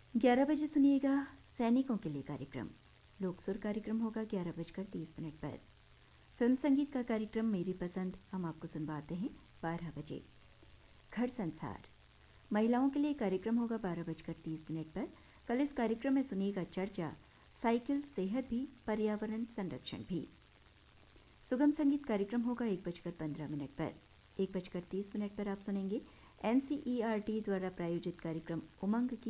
11 बजे सुनिएगा सैनिकों के लिए कार्यक्रम। लोक सुर कार्यक्रम होगा 11:30 पर। फिल्म संगीत का कार्यक्रम मेरी पसंद हम आपको सुनवाते हैं 12 बजे। घर संसार महिलाओं के लिए कार्यक्रम होगा 12:30 पर। कल इस कार्यक्रम में सुनिएगा चर्चा साइकिल सेहत भी पर्यावरण संरक्षण भी। सुगम संगीत कार्यक्रम होगा 1:15 पर। 1:30 पर आप सुनेंगे NCERT द्वारा प्रायोजित कार्यक्रम उमंग की